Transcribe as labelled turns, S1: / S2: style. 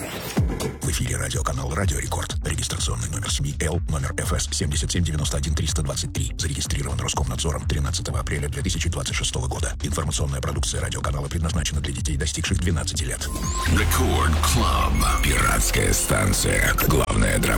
S1: В эфире радиоканал «Радио Рекорд». Регистрационный номер СМИ Л, номер ФС 7791-323. Зарегистрирован Роскомнадзором 13 апреля 2026 года. Информационная продукция радиоканала предназначена для детей, достигших 12 лет.
S2: Рекорд Клаб. Пиратская станция. Главная драма.